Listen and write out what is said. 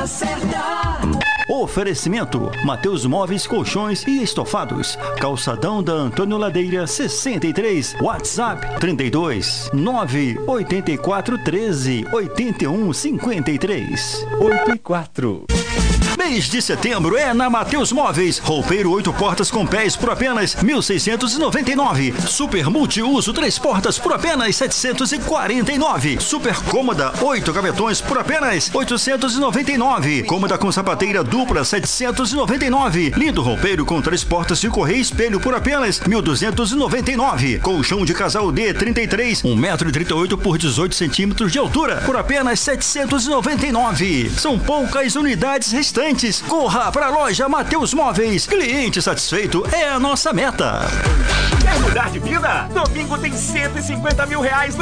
hora certa. Oferecimento: Mateus Móveis, Colchões e Estofados. Calçadão da Antônio Ladeira 63. WhatsApp 32 984 13 81 53 84. Mês de setembro é na Mateus Móveis. Roupeiro 8 portas com pés por apenas 1.699. Super multiuso 3 portas por apenas 749. Super cômoda 8 gavetões por apenas 899. Cômoda com sapateira dupla 799. Lindo roupeiro com 3 portas de correia e espelho por apenas 1.299. Colchão de casal D 33, 1,38 m por 18 cm de altura por apenas 799. São poucas unidades restantes. Corra para a loja Mateus Móveis. Cliente satisfeito é a nossa meta. Quer mudar de vida? Domingo tem R$150 mil